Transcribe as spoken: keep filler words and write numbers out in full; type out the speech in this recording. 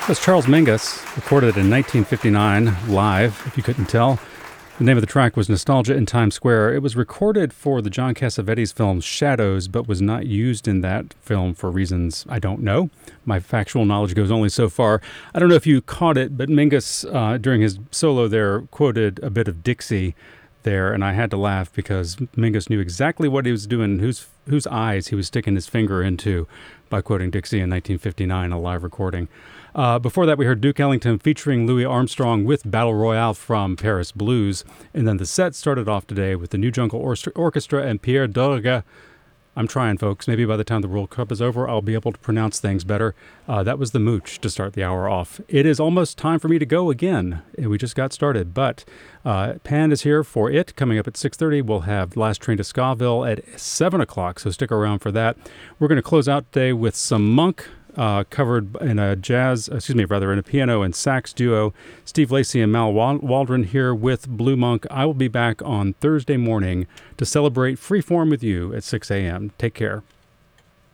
That's Charles Mingus, recorded in nineteen fifty-nine, live, if you couldn't tell. The name of the track was Nostalgia in Times Square. It was recorded for the John Cassavetes film Shadows, but was not used in that film for reasons I don't know. My factual knowledge goes only so far. I don't know if you caught it, but Mingus, uh, during his solo there, quoted a bit of Dixie there, and I had to laugh because Mingus knew exactly what he was doing, whose whose eyes he was sticking his finger into by quoting Dixie in nineteen fifty-nine, a live recording. Uh, before that, we heard Duke Ellington featuring Louis Armstrong with Battle Royale from Paris Blues. And then the set started off today with the New Jungle Or- Orchestra and Pierre Doege. I'm trying, folks. Maybe by the time the World Cup is over, I'll be able to pronounce things better. Uh, that was the Mooch to start the hour off. It is almost time for me to go again. We just got started, but uh, Pan is here for it. Coming up at six thirty, we'll have Last Train to Scaville at seven o'clock, so stick around for that. We're going to close out today with some Monk, Uh, covered in a jazz, excuse me, rather in a piano and sax duo. Steve Lacy and Mal Waldron here with Blue Monk. I will be back on Thursday morning to celebrate Freeform with you at six a.m. Take care.